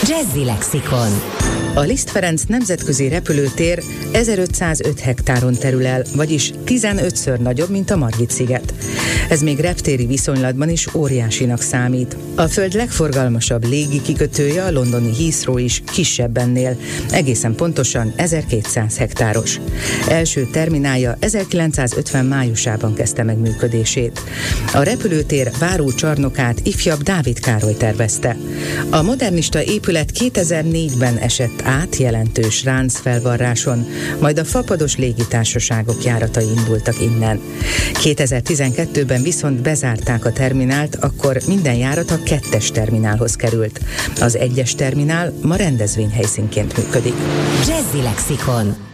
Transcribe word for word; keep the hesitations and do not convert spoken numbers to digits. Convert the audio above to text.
Jazzy Lexikon. A Liszt Ferenc nemzetközi repülőtér ezerötszázöt hektáron terül el, vagyis tizenötször nagyobb, mint a Margit-sziget. Ez még reptéri viszonylatban is óriásinak számít. A föld legforgalmasabb légi kikötője, a londoni Heathrow is kisebb ennél, egészen pontosan ezerkétszáz hektáros. Első terminálja ezerkilencszázötven májusában kezdte meg működését. A repülőtér várócsarnokát ifjabb Dávid Károly tervezte. A modernista épület kétezer-négyben esett át jelentős ráncfelvarráson, majd a fapados légitársaságok járatai indultak innen. kétezer-tizenkettőben viszont bezárták a terminált, akkor minden járat a kettes terminálhoz került. Az egyes terminál ma rendezvényhelyszínként működik. Jazzy Lexikon.